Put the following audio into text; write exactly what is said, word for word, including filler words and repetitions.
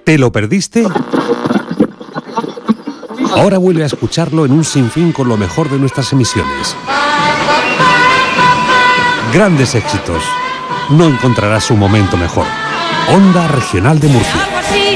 ¿Te lo perdiste? Ahora vuelve a escucharlo en un sinfín con lo mejor de nuestras emisiones. Grandes éxitos. No encontrarás un momento mejor. Onda Regional de Murcia.